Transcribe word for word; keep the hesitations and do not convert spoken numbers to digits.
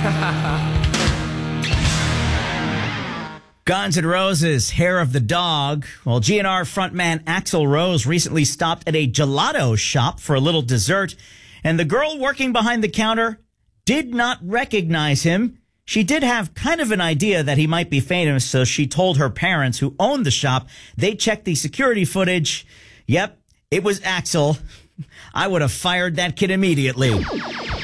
Guns N' Roses, Hair of the Dog. Well, G N R frontman Axl Rose recently stopped at a gelato shop for a little dessert, and the girl working behind the counter did not recognize him. She did have kind of an idea that he might be famous, so she told her parents who owned the shop. They checked the security footage. Yep, it was Axl. I would have fired that kid immediately.